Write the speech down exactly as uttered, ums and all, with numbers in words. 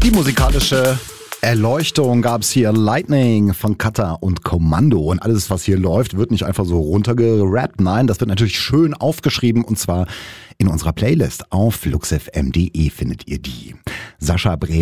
Die musikalische Erleuchtung gab's hier. Lightning von Kata und Kommando. Und alles, was hier läuft, wird nicht einfach so runtergerappt. Nein, das wird natürlich schön aufgeschrieben. Und zwar in unserer Playlist auf fluxfm punkt de findet ihr die. Sascha Bre